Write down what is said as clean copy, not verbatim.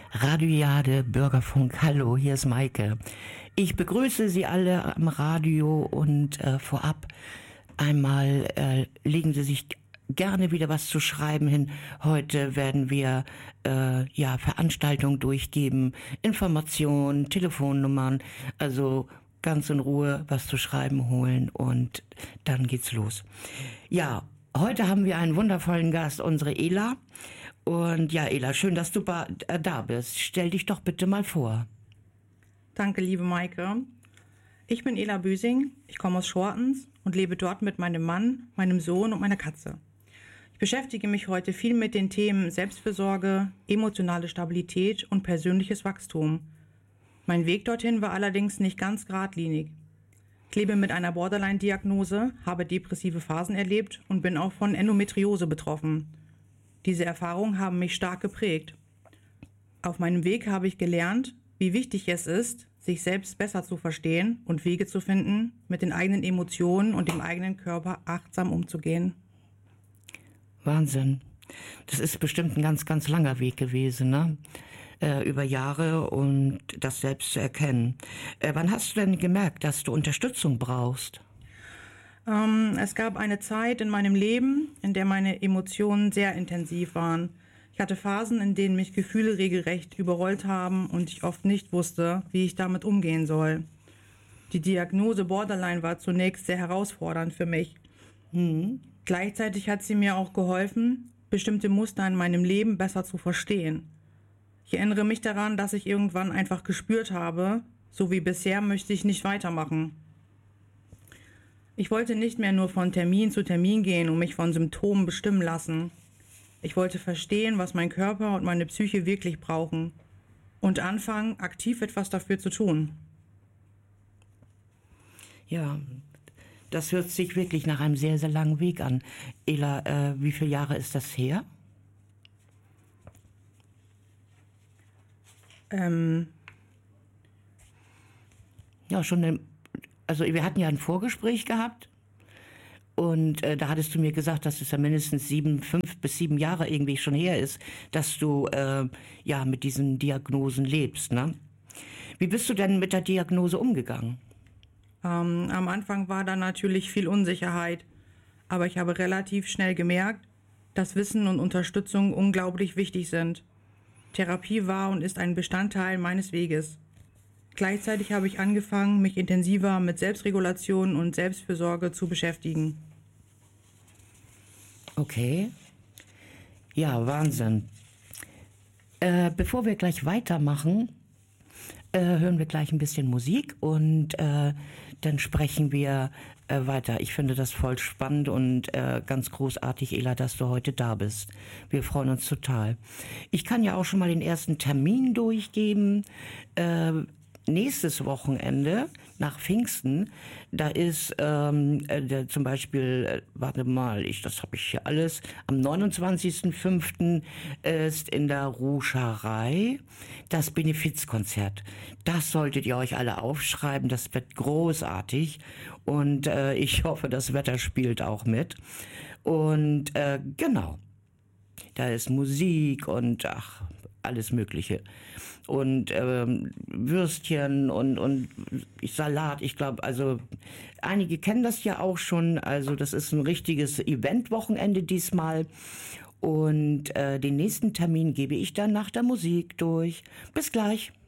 Radiojade, Bürgerfunk, hallo, hier ist Maike. Ich begrüße Sie alle am Radio und vorab einmal legen Sie sich gerne wieder was zu schreiben hin. Heute werden wir Veranstaltungen durchgeben, Informationen, Telefonnummern, also ganz in Ruhe was zu schreiben holen und dann geht's los. Ja, heute haben wir einen wundervollen Gast, unsere Ela. Und ja, Ela, schön, dass du da bist. Stell dich doch bitte mal vor. Danke, liebe Maike. Ich bin Ela Büsing, ich komme aus Schortens und lebe dort mit meinem Mann, meinem Sohn und meiner Katze. Ich beschäftige mich heute viel mit den Themen Selbstfürsorge, emotionale Stabilität und persönliches Wachstum. Mein Weg dorthin war allerdings nicht ganz geradlinig. Ich lebe mit einer Borderline-Diagnose, habe depressive Phasen erlebt und bin auch von Endometriose betroffen. Diese Erfahrungen haben mich stark geprägt. Auf meinem Weg habe ich gelernt, wie wichtig es ist, sich selbst besser zu verstehen und Wege zu finden, mit den eigenen Emotionen und dem eigenen Körper achtsam umzugehen. Wahnsinn. Das ist bestimmt ein ganz, ganz langer Weg gewesen, ne? Über Jahre und das selbst zu erkennen. Wann hast du denn gemerkt, dass du Unterstützung brauchst? Es gab eine Zeit in meinem Leben, in der meine Emotionen sehr intensiv waren. Ich hatte Phasen, in denen mich Gefühle regelrecht überrollt haben und ich oft nicht wusste, wie ich damit umgehen soll. Die Diagnose Borderline war zunächst sehr herausfordernd für mich. Gleichzeitig hat sie mir auch geholfen, bestimmte Muster in meinem Leben besser zu verstehen. Ich erinnere mich daran, dass ich irgendwann einfach gespürt habe, so wie bisher möchte ich nicht weitermachen. Ich wollte nicht mehr nur von Termin zu Termin gehen und mich von Symptomen bestimmen lassen. Ich wollte verstehen, was mein Körper und meine Psyche wirklich brauchen und anfangen, aktiv etwas dafür zu tun. Ja, das hört sich wirklich nach einem sehr, sehr langen Weg an. Ela, wie viele Jahre ist das her? Ja, schon also wir hatten ja ein Vorgespräch gehabt und da hattest du mir gesagt, dass es ja mindestens 5 bis 7 Jahre irgendwie schon her ist, dass du mit diesen Diagnosen lebst, ne? Wie bist du denn mit der Diagnose umgegangen? Am Anfang war da natürlich viel Unsicherheit, aber ich habe relativ schnell gemerkt, dass Wissen und Unterstützung unglaublich wichtig sind. Therapie war und ist ein Bestandteil meines Weges. Gleichzeitig habe ich angefangen, mich intensiver mit Selbstregulation und Selbstfürsorge zu beschäftigen. Okay. Ja, Wahnsinn. Bevor wir gleich weitermachen, hören wir gleich ein bisschen Musik und dann sprechen wir weiter. Ich finde das voll spannend und ganz großartig, Ela, dass du heute da bist. Wir freuen uns total. Ich kann ja auch schon mal den ersten Termin durchgeben. Nächstes Wochenende nach Pfingsten, da ist zum Beispiel, warte mal, das habe ich hier alles, am 29.05. ist in der Ruscharei das Benefizkonzert. Das solltet ihr euch alle aufschreiben, das wird großartig und ich hoffe, das Wetter spielt auch mit. Und genau, da ist Musik und alles Mögliche. Und Würstchen und Salat, ich glaube, also einige kennen das ja auch schon, also das ist ein richtiges Eventwochenende diesmal und den nächsten Termin gebe ich dann nach der Musik durch. Bis gleich.